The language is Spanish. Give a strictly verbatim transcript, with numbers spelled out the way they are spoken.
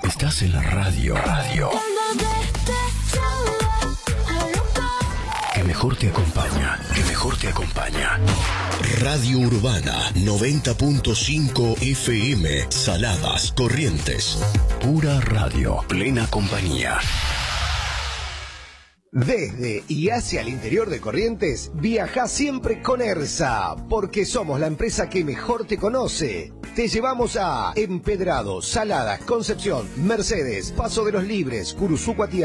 Estás en la radio. Radio. Que mejor te acompaña. Que mejor te acompaña. Radio Urbana noventa punto cinco F M. Saladas, Corrientes. Pura radio. Plena compañía. Desde y hacia el interior de Corrientes, viaja siempre con ERSA, porque somos la empresa que mejor te conoce. Te llevamos a Empedrado, Saladas, Concepción, Mercedes, Paso de los Libres, Curuzú, Cuatiá,